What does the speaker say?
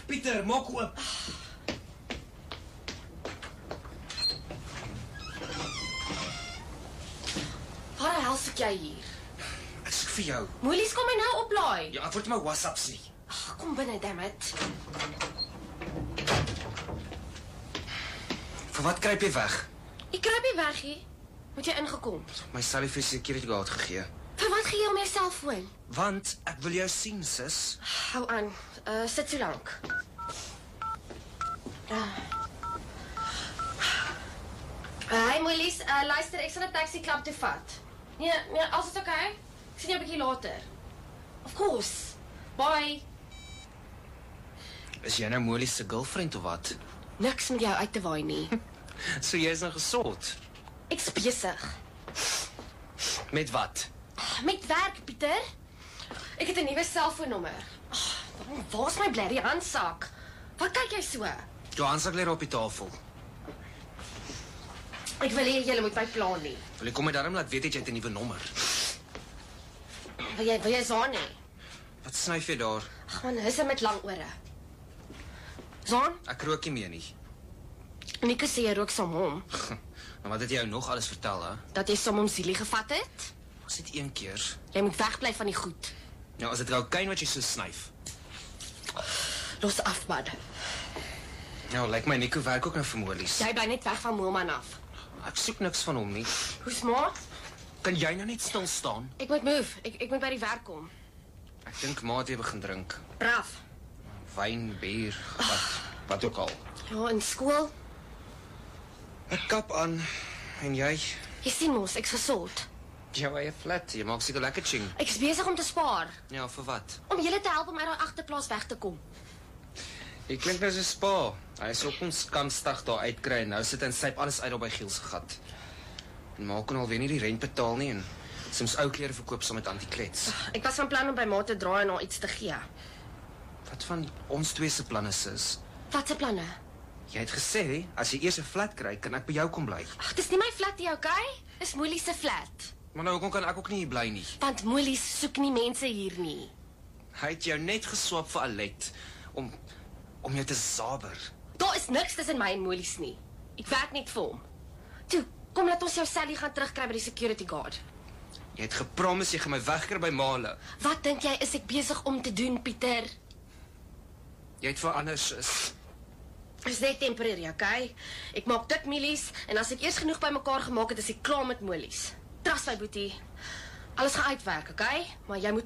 Pieter, maak oop. Waar die hel soek jy hier? Ek soek vir jou. Moelies, kom my nou oplaai. Jy antwoord my WhatsApps nie. Kom binne, dammit. Vir wat kruip jy weg? Ek kruip nie weg hier. Moet jy ingekom? My selfie security guard gegee. Vir wat gee jy om jou selfoon? Want ek wil jou sien, sis. Hou aan, sit so lank. Hey Moelies, luister, ek sal 'n taxi klap toe vat. Nee, alles is okay. Ek sien jou 'n bietjie later. Of course. Bye. Is jy nou Molly se girlfriend of wat? Niks met jou uit te waai nie. So jy is nou gesort. Ek's besig. Met wat? Met werk, Pieter. Ek het 'n nuwe selfoonnommer. Waar's my blerrie handsak? Wat kyk jy so? Jou handsak lê op die tafel. Ek wil hê jy moet my plan nie. Wil jy kom my daarom laat weet jy het 'n nuwe nommer? Wil jy Zaan hê? Wat snyf jy daar? Ag man, hulle met lang ore. Zaan? Ek rook nie meer nie. Nico sê jy rook saam hom. Maar wat het jy jou nog alles vertel, hè? Dat jy saam hom Zielie gevat het? Was dit een keer? Jy moet wegbly van die goed. Nou, as dit kokain wat jy so snyf. Los af, bad. Nou, lyk my Nico werk ook nou vir Molies. Jy bly net weg van Moelman af. Ek soek niks van hom nie. Hoe's ma? Kan jy nou net stil staan? Ek moet move. Ek moet by die werk kom. Ek dink ma het weer begin drink. Braaf. Wyn, bier, wat ook al. Ja, in skool. Ek kap aan. En jy? Jy sien mos, ek's gesond. Jou eie flat, jy maak seker lekker ching. Ek's besig om te spaar. Ja, vir wat? Om julle te help om uit daai agterplaas weg te kom. Jy klink nou so spa. Hy is op ons kansdag daar uitkry en nou sit hy en syp alles uit op by Giel se gat. En ma kon alweer nie die rent betaal nie en soms ou klere verkoop saam met antiklets. Ek was van plan om by ma te draai en haar iets te gee. Wat van ons twee se planne, sis? Wat se planne? Jy het gesê, as jy eers 'n flat kry, kan ek by jou kom bly. Ag, dis nie my flat nie, okay? Dis Moelie se flat. Maar nou hoekom kan ek ook nie hier bly nie? Want Moelie soek nie mense hier nie. Hy het jou net geswap vir Alet om jou te saber. Daar is niks tussen my en Moelies nie. Ek werk net vir hom. Toe, kom laat ons jou Sally gaan terugkry by die security guard. Jy het gepromis jy gaan my wegkry by Male. Wat dink jy is ek besig om te doen, Pieter? Jy het verander, sis. Is net temporary, okay? Ek maak dit Moelies en as ek eers genoeg bymekaar gemaak het, is ek klaar met Moelies. Trust my boetie. Alles gaan uitwerk, okay? Maar jy moet